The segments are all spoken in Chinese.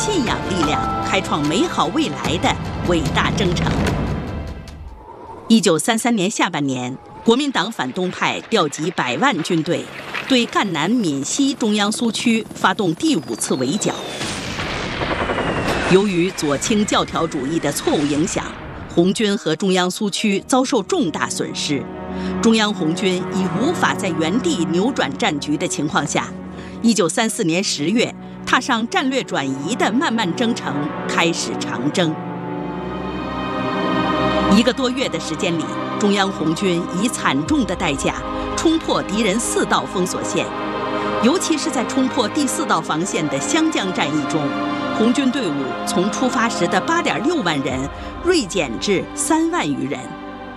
信仰力量开创美好未来的伟大征程。1933年下半年，国民党反动派调集100万军队，对赣南闽西中央苏区发动第5次围剿。由于左倾教条主义的错误影响，红军和中央苏区遭受重大损失。中央红军已无法在原地扭转战局的情况下，1934年10月，踏上战略转移的漫漫征程，开始长征。1个多月的时间里，中央红军以惨重的代价冲破敌人4道封锁线，尤其是在冲破第4道防线的湘江战役中，红军队伍从出发时的8.6万人锐减至3万余人。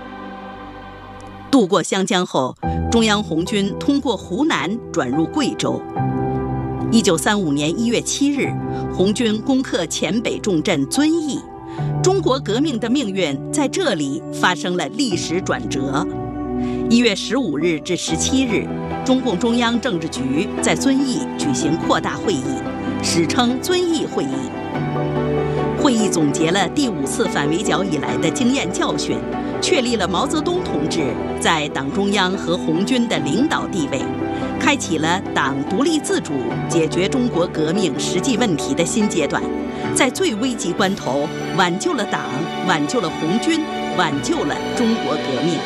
渡过湘江后，中央红军通过湖南转入贵州。1935年1月7日，红军攻克黔北重镇遵义，中国革命的命运在这里发生了历史转折。1月15日至17日，中共中央政治局在遵义举行扩大会议，史称遵义会议。会议总结了第5次反围剿以来的经验教训，确立了毛泽东同志在党中央和红军的领导地位，开启了党独立自主解决中国革命实际问题的新阶段，在最危急关头挽救了党，挽救了红军，挽救了中国革命。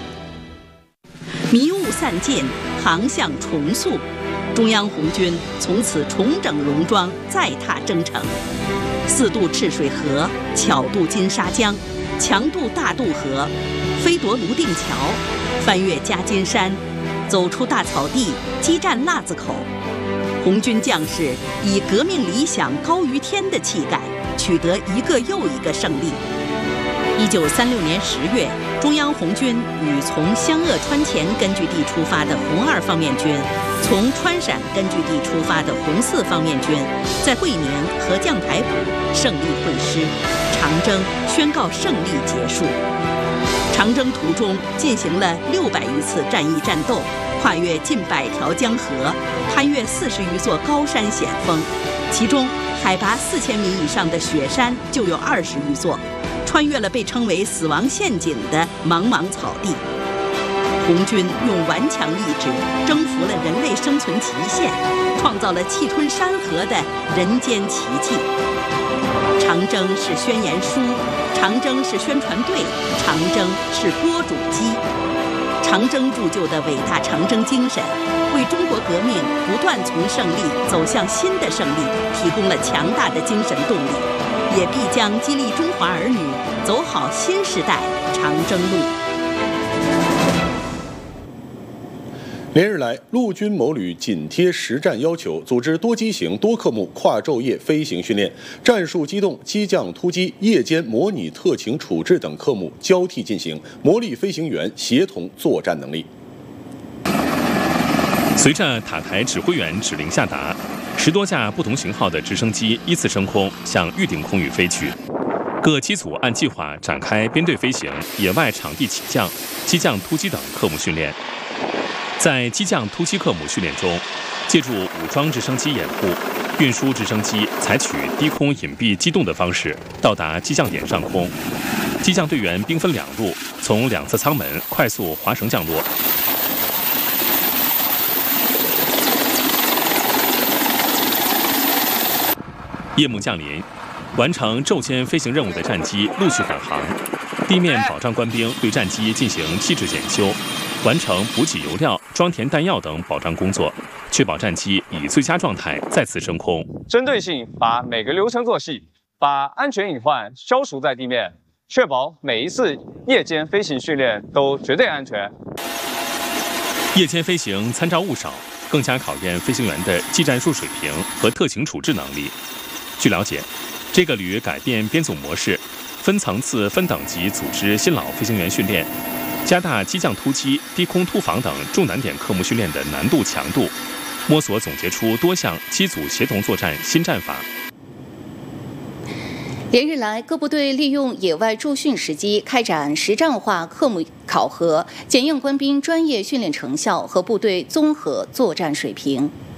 迷雾散尽，航向重塑，中央红军从此重整戎装，再踏征程。4渡赤水河，巧渡金沙江，强渡大渡河，飞夺泸定桥，翻越夹金山，走出大草地，激战腊子口。红军将士以革命理想高于天的气概，取得一个又一个胜利。1936年10月，中央红军与从湘鄂川黔根据地出发的红2方面军，从川陕根据地出发的红4方面军，在会宁和将台堡胜利会师，长征宣告胜利结束。长征途中进行了600余次战役战斗，跨越近100条江河，攀越40余座高山险峰，其中海拔4000米以上的雪山就有20余座，穿越了被称为死亡陷阱的茫茫草地。红军用顽强意志征服了人类生存极限，创造了气吞山河的人间奇迹。长征是宣言书，长征是宣传队，长征是播种机。长征铸就的伟大长征精神，为中国革命不断从胜利走向新的胜利提供了强大的精神动力，也必将激励中华儿女走好新时代长征路。 连日来，陆军某旅紧贴实战要求，组织多机型、多科目跨昼夜飞行训练，战术机动、机降突击、夜间模拟特情处置等科目交替进行，磨砺飞行员协同作战能力。 随着塔台指挥员指令下达，10多架不同型号的直升机依次升空，向预定空域飞去。各机组按计划展开编队飞行、野外场地起降、机降突击等科目训练。在机降突击科目训练中，借助武装直升机掩护，运输直升机采取低空隐蔽机动的方式到达机降点上空。机降队员兵分2路，从2侧舱门快速滑绳降落。夜幕降临，完成昼间飞行任务的战机陆续返航，地面保障官兵对战机进行气质检修，完成补给油料、装填弹药等保障工作，确保战机以最佳状态再次升空。 针对性把每个流程做细，把安全隐患消除在地面，确保每一次夜间飞行训练都绝对安全。 夜间飞行参照物少，更加考验飞行员的技战术水平和特情处置能力。据了解，这个旅改变编组模式，分层次、分等级组织新老飞行员训练，加大机降突击、低空突防等重难点科目训练的难度强度，摸索总结出多项机组协同作战新战法。 连日来，各部队利用野外驻训时机开展实战化科目考核，检验官兵专业训练成效和部队综合作战水平。